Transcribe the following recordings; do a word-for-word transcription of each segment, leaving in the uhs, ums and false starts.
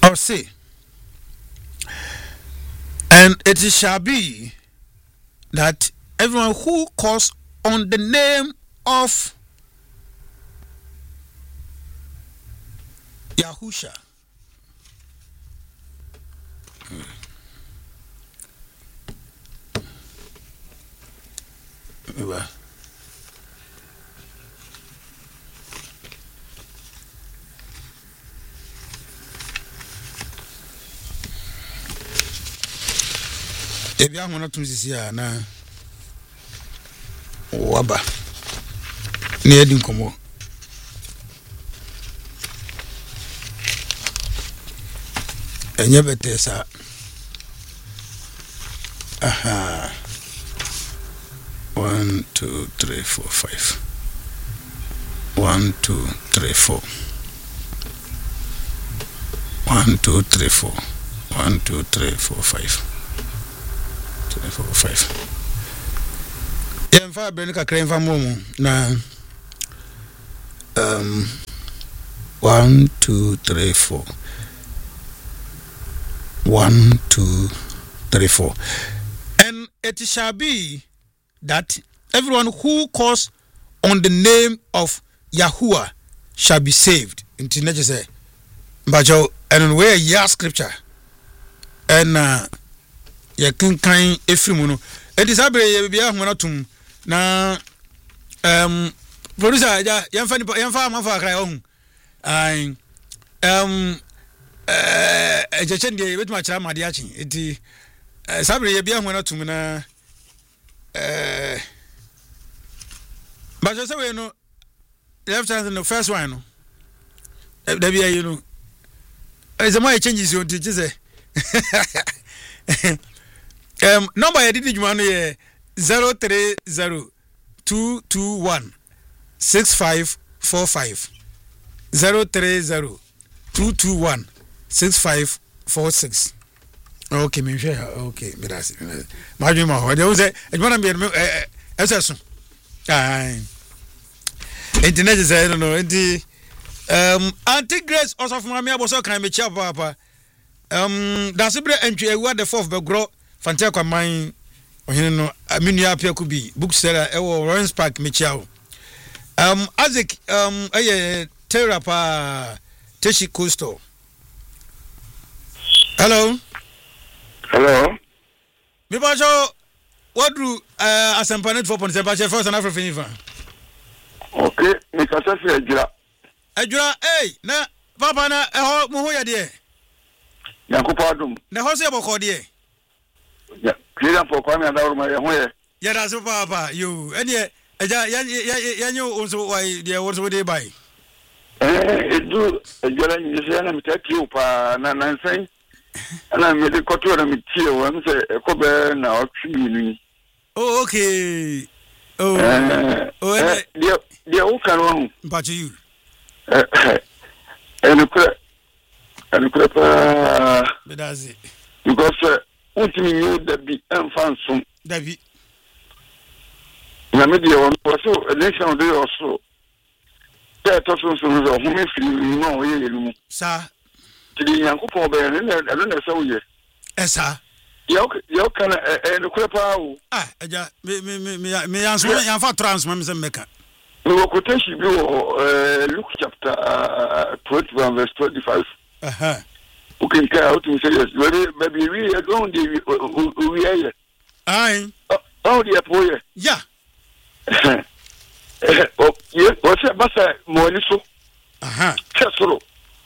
or say, and it shall be that everyone who calls on the name of Yahusha Well, if you want to see na waba ne edi nkomo enye betesa aha one two three four five one two three four one two three four one two three four five three four five Yemfa brene kakra mfa momo na um one two three four one two three four and it shall be that everyone who calls on the name of Yahuwah shall be saved. Inti na say mbajo and where ya scripture and uh ya kan kan efrimu no it is abre ye bia ho na tum na um producer ya yamfa ni yamfa amfa akra ohun ai um eh ejeche ndie betuma kira made achi enti sabre ye bia ho na tum na eh but just say no left hand the first one no there be you know is my changes you to say um number I did you man here zero three zero two two one six five four five zero three zero two two one six five four six. Okay, me share. Okay, me that's it. My dream ma they say e wanna be eh eseso. Ah. Internet is I don't know. Enti um Auntie Grace also from me aboso kan me chia papa. Um that's bre entwe ewa the fourth be gro fante kwa man ohene no aminu apia ku bi bookseller e wo Orange Park me chia. Um Isaac um eh Terapa Teshi Coastal. Hello. Hello. Me ba jo wadru uh asempanet four point seven ba che first and African fan. Okay, me ka se ejura. Ejura eh na papa na e ho mo ho ya de. Yakupa adum. Na ho se boko de. Ya, kira po kwa me adawro ma ye ho ye. Ya da so papa yo ene eja ya ya nyo onso wai de wo so de bai. Eh, edu ejura ni se na mitaki upa na nansan. Ana me de koto na mitie wo am se ekobe na otwi ni. Oh okay. Oh. Eh, oh eh dia dia o kan wo. Mpacho you. Eh eh. Enu kre. Enu kre pa. Bedazi. Because ultimi you da bi enfansom. Da bi. Na me dia wo so election dey also. There to so so so ho me free no ye ye mu. Sa Tidi Yankopon be ne na na so ye. Esa. Yo yo kan eh no kwepa o. Ah, eja me me me me yanso yanfa trans me se meka. No quotation bi o eh Luke chapter twenty-one verse twenty-five. Uh-huh. Okay, can out to say yes. Maybe we are going to we are. Aye. Oh, dear boy. Yeah. Oh, yeah, what's that basa mo ni so? Aha. Chesoro.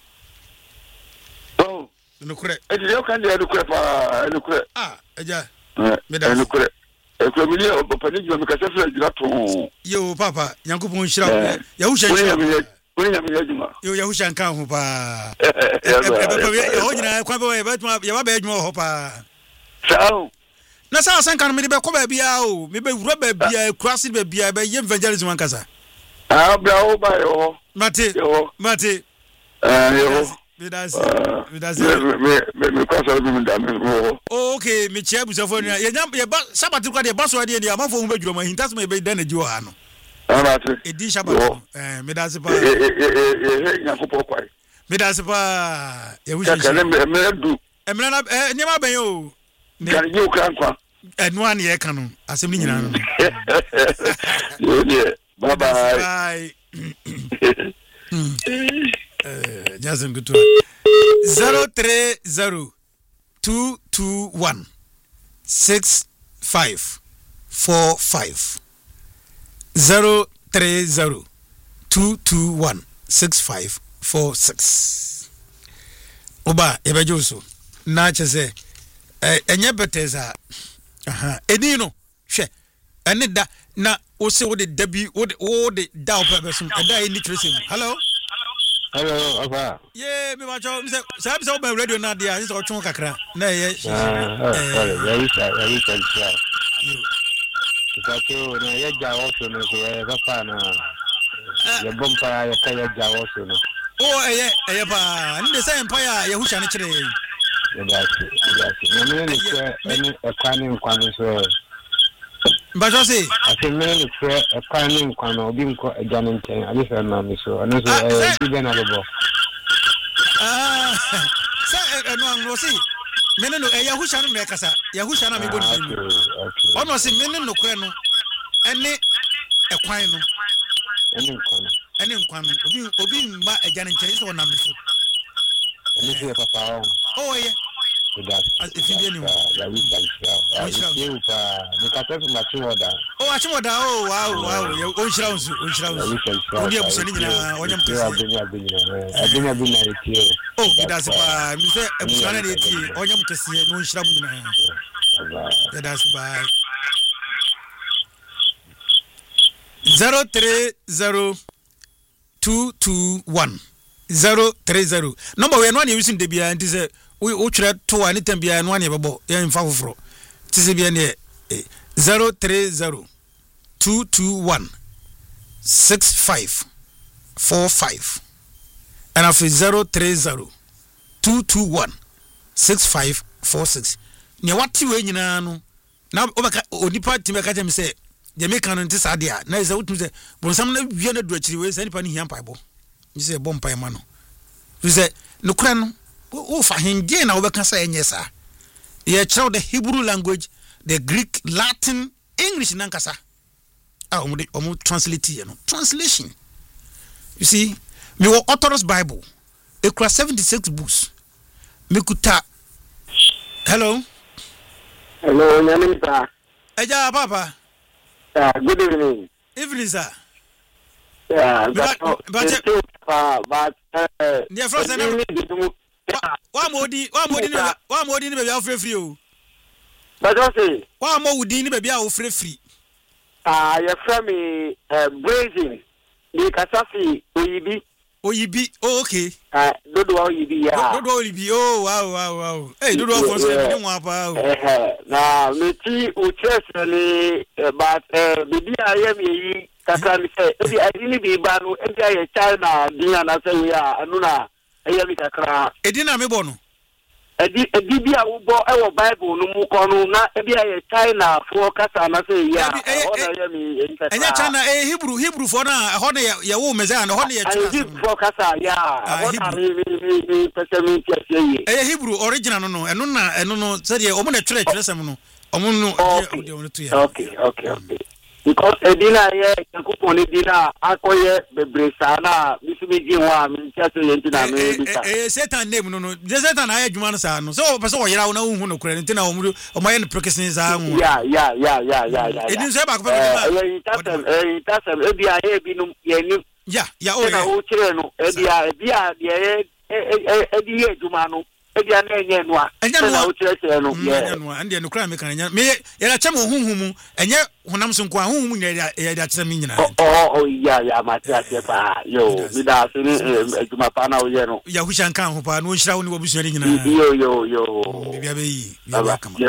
Oh, no correct. e dey kan dey do pa, no correct. Ah, eja. Me da no correct. E ko mi le opani jo me ka se fra jira to. Yo papa, Yankopon hira. Ya hu hira. Oni ya me adwuma. Yo ya hu shanka ho pa. E e ho nyina kwa be betuma ya ba be adwuma ho pa. Sao. Na sa san kan me de be ko ba bia o, me be wura ba bia, krasi ba bia, be yem evangelism ankasa. Ah, bra o ba yo. Mate. Mate. Eh yo. Me das. Me das. Me me me kwasa bi me da me mo. Okay, me chia busafo ni. Ye nyam ye ba sabati kwa de ba so de ni amafo hu ba dwuma hintas me be dan aji ha no. Ana te. Edi shabat. Eh, me das pa. Eh eh eh eh Yankopon kwai. Me das pa ya hu Kaka hye. me me du. Emra na eh nyema ben yo. Kan je ukran kwa. Enu an ye ka no. Asem ni nyina no. Yo ne. Bye bye. Bye. Eh Jason good to. zero three zero two two one six five four five zero three zero two two one six five four six. Oba ebejo so na chese eh enye beteza aha edino hwe ene da na wo se wo de dabi wo de wo de da opebesum eda e literacy. Hello. Hello, Aba. Yeah, me macho me say say be so radio na dia say otwon kakra na ye. Ah, sorry, very sorry, very sorry. Because na ye jawo so no so e ba pa na. Ye bompa ya ka ye jawo so no. Oh, eh eh pa, ndi say empire ye hu hwa ne kire. Ye ba si, ya si. Na me ni se eni e kwa ni nkwa no so. Mbajo say. Ase me ni se e kwa ni nkwa no obi nko agya ne nten. Abi se na me so. Ano so e bi be na lebo. Ah, say no no see. Me no e ye hu hwa no na kasa. Ye hu hwa na me boni ni. Okay. Ono say me no kure no. Ene e kwan no. Eni nkwa no. Ene nkwan no. Obi obi mba agya ne nten so na me so. Eni se papa o. Oh yeah. As if you didn't ya we can see you pa the cafe machine order. Oh achi order oh wow wow o nshira unsu o nshira unsu o dia busani nyina wonyam kese abenya abenya abenya abenya eti oh that's pa mi se busani na eti wonyam kese no nshira mu nyina that's by zero three zero two two one zero three zero number we no na using de bia nti se we try to anytime bia no na bebo ya mfa foforo ti se bia ne zero three zero two two one six five four five and after zero three zero two two one six five four six ne wati we nyina no na obaka onipa timeka tem se je meka no nti sadia na ze wotum se bonsam na wie na do akiri we se nipa ni hia mpaibo ni se bom pai ma no fi se no kura no o fa henge na obeka sa enye sa ye chiro the Hebrew language, the Greek, Latin, English nankasa ah omo omo translate ye no translation. You see me wo Orthodox Bible e kura seventy-six books me kuta. Hello hello name sir. Eja papa. Yeah, good evening. Evening sir. Yeah, but but but uh, but uh yeah, first and wa modi wa modi wa modi ni be bia free free o. But I say wa mo wudi ni be bia o free free. Ah, you from me uh brazen. Ni kasafi oyibi. Oyibi. Oh okay. Ah, dodo oyibi ya. Dodo oyibi. Oh wow wow wow. Hey, dodo for so ni mo apa o. Eh na me ti u church ni but eh bibi ayem yi kaka mi say ebi adini bi ba no ebi aye China dia na say we a anu na ayem kakra. Edina me bo no. Edi edi bi a wo bo e wo Bible no mu ko no na ebi aye China fo kasa na say ya. O na ayem yi kakra. Enya China eh Hebrew Hebrew for na ho na ya wo meza na ho na ya China. Hebrew fo kasa ya. O na mi mi mi pese mi tiasie yi. Eh Hebrew original no no eno na eno no say de o mo na twere twere sem no. O mo no de o no to ya. Okay okay okay. Because edina ye yakuponi dina akoye bebresa na bisumiji wa mi tiasie yenti na me bisa. Eh Satan name no no. Je Satan aye adwuma no sa no. So pese o yera wo na hu no kura nti na o mo o maye no practicing za hu. Yeah yeah yeah yeah yeah yeah. Edin se ba ko pe ma. Eh tasem eh tasem e bia e bi no ye ni. Yeah yeah o. Na o kire no e bia e bia de e e di ye adwuma no. Edia na enye no a na o kire no ye no ande no kra me kan nya me ye la cham huhumu enye honam so nko huhumu nya ye da cham nyina oh oh ya ya matia se pa yo mi da se ni adwuma pa na o ye no ya hushan kan ho pa no nhira wo ni obusu nyina yo yo yo bibia be yi ya kama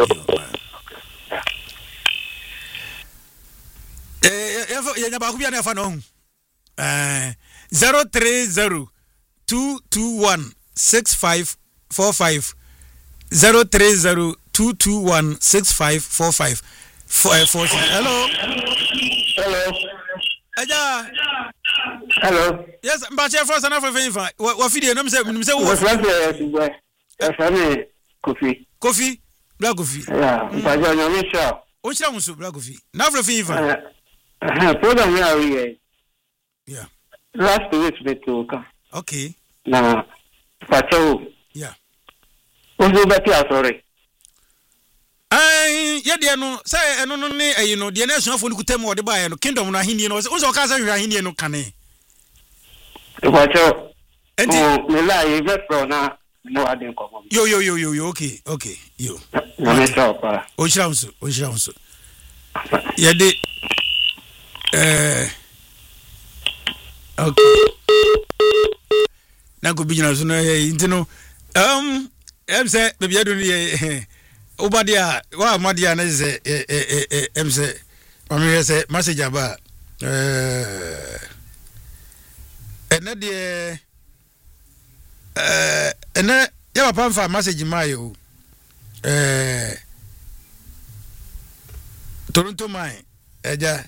eh ye nya ba ku bia na fa no eh zero three zero two two one six five four five zero three zero two two one six five four five four four. Hello. Hello. Aja. Hello. Yes, but your first and after fine. What video? No, say, say, What's that? Yes, coffee. Coffee, black coffee. Yeah, but you're not sure. What's wrong with black coffee? Now for fine. Uh, program we are here. Yeah. Last week we took. Okay. Nah, Pacho. Yeah. What's your better sorry? Ai, yeah, dear no, say, and no, no, you know, the national for Kutem or the buy no kingdom na Hindi no, also cousin Hindi no cane. Pacho. And me lie, you get from now. No, I didn't come. Yo, yo, yo, yo, yo, okay, okay, yo. No, me stop. Oshamsu, Oshamsu. Yeah, they. Uh, okay. Now, go be na so you know. Um, I'm say, baby, I don't hear. Obadia, wa Madia na say, eh, eh, eh, I'm say, mami say, message about. Uh, and that the. Uh, and then you have a fan message mayo. Uh, Toronto mine. Eja.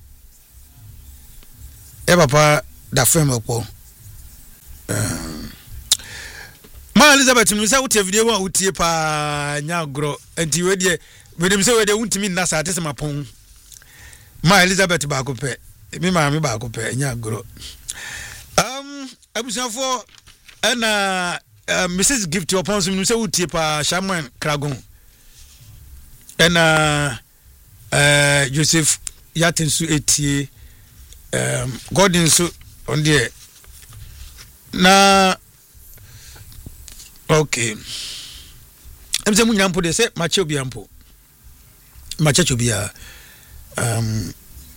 Eba pa da frame opo. Um. Ma Elizabeth mi say utie video wa utie pa nya gro. Enti we de we dem say we de untimi na sa atese mapon. Ma Elizabeth ba ko pe. Mi ma mi ba ko pe nya gro. Um abusanfo and uh, uh, Missus Gift to upon some say utie pa Shaman Kragon. And uh, uh, Joseph Yatinsu etie um Gordon so on there. Na okay. I'm saying munyampo de say macho biampo. Macho bia um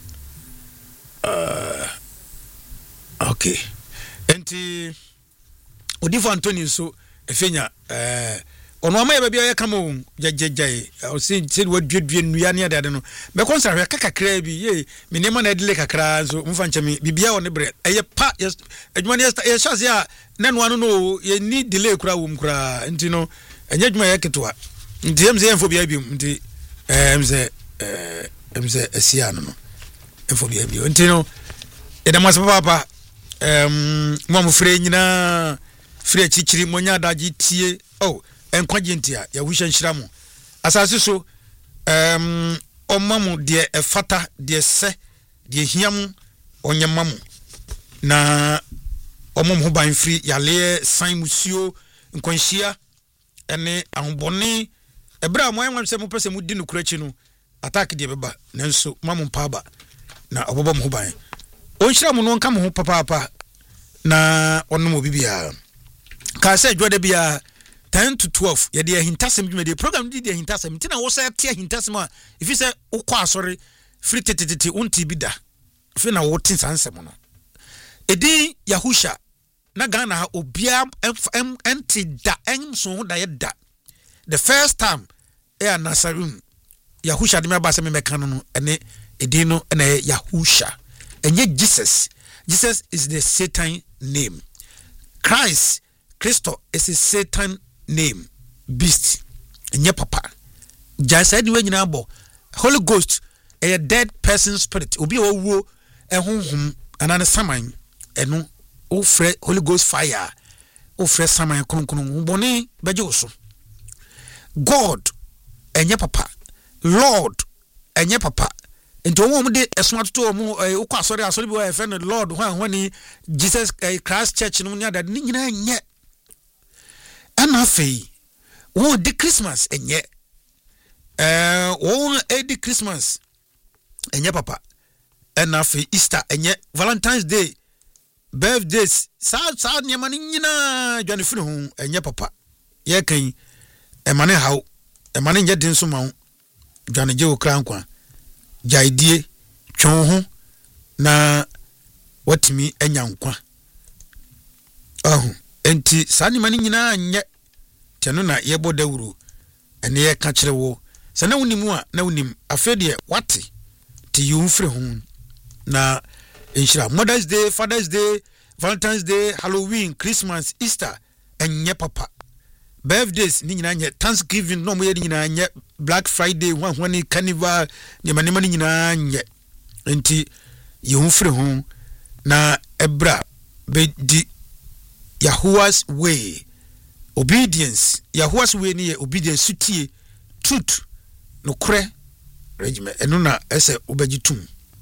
uh okay. Enti Odifo Anthony so efenya eh ono ama ye bia ye kama jajajai o say say wadwedwe nnua ne ade no be konsa hwe kakakra bi ye me nema na edile kakra so mfa nchame bibia wo ne bre eye pa adwuma ne ye chance ya nanu anu no ye ni delay kura wo mkura nti no enye adwuma ye ketwa nti em say enfo bia bi nti em say eh em say esia no no enfo bia bi nti no e da mas papa em mo mo fre nyina fre chichiri monya daji tie oh enkwaje ntia ya husha nshiramu asase so um omamu de efata de se de hiam onyamamu na omom ho ban free ya le san musio nkwanhia ene ahobone ebra mo anwan se mo pese mo di no kurachi no attack de beba nanso mamu paba na obobom ho ban onshiramu no nka mo ho papa papa na onno bibia ka se dwode bia ten to twelve ye de hintasem dwuma de program de de hintasem tina wo say tie hintasem a if you say ukọ asori free tetete unti bida fe na wo tin sansem no edi Yahusha na Ghana ha obia em enti da enso da ye da the first time e Nasarim Yahusha de me ba se me meka no ene edi no na Yahusha enye Jesus. Jesus is the Satan name. Christ Christo is a Satan name. Beast enye papa just anyway nyina abo Holy Ghost a dead person spirit obi owo ehunhum anana saman eno o frɛ Holy Ghost fire o frɛ saman kronkron boni beje oso God enye papa Lord enye papa enti wo mo de eso atoto mo o kwa asori asori bi wo e friend Lord hwan hwani Jesus Christ Church no nya da ni nyina nye ana fei wo de Christmas enye eh wo e de Christmas enye papa ana fei Easter enye Valentine's Day birthdays sa sa nyama ni nyina dwane firi ho enye papa ye kan e mane hawo e mane nje din so ma ho dwane je okra nkwa jaidie twon ho na watimi enya nkwa ahu enti sa nyama ni nyina nye teno na yebo dawuru ene ye ka kire wo se na wonimu a na wonim afede wate ti yumfre ho na enshira Mother's Day, Father's Day, Valentine's Day, Halloween, Christmas, Easter enye papa birthdays ni nyina nye Thanksgiving no mo ye nyina nye Black Friday wan hwani Carnival ni manema ni nyina nye enti yumfre ho na ebra be di Yahuwah's way. Obedience. Yahuwah's way ni obedience sutie truth no kre regime eno na ese obagitum.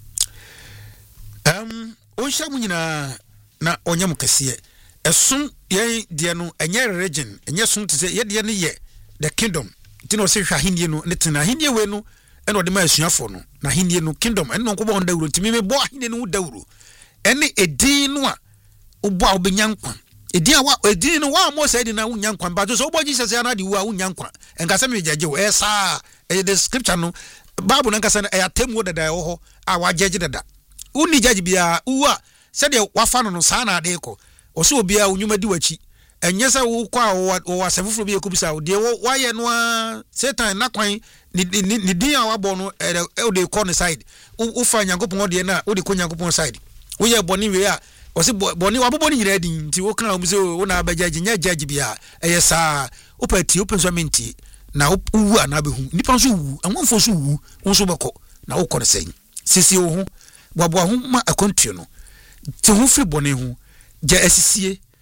Um onsha mu nyina na onyam kese esun ye de no enye region enye sun te se ye de ne ye the kingdom ti no se hwa hindie no ne tena hindie we no eno de ma asuafo no na hindie no kingdom eno ko bo on dawuro ntimi me bo hindie no dawuro ene edin no a obo a obenyankwa edin a wa edin no wa mo say edin na wunyankwa ba so obo Jesus ya na de wu a wunyankwa enka se me jeje wo esa e the scripture no bible na nkasa e atemu dada wo ho a wa jeje dada uni jeje bia uwa se de wafa no no sa na ade ko oso obia unyuma di wachi enye se wo kwa wo wasefufuro bia kubisa wo de wo waye no a Satan na kwan ni ni din a wabo no e de ko ne side wo fa nyankopon de na wo de ko nyankopon side wo ye boni we a wo se boni wabo ni nyira din nti wo kan wo se wo na abajaji nya jaji bia eye sa wo pati wo penso menti na wo wu ana behu nipa so wu anwonfo so wu wo so beko na wo ko ne sen sisi wo ho babo ho ma akontuo no ti ho firi boni ho ja asisie